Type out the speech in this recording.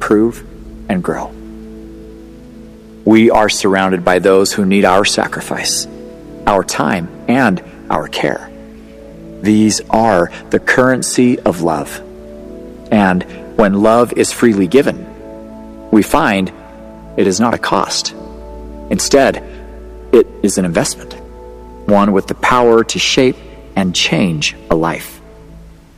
improve and grow. We are surrounded by those who need our sacrifice, our time, and our care. These are the currency of love. And when love is freely given, we find it is not a cost. Instead, it is an investment, one with the power to shape and change a life.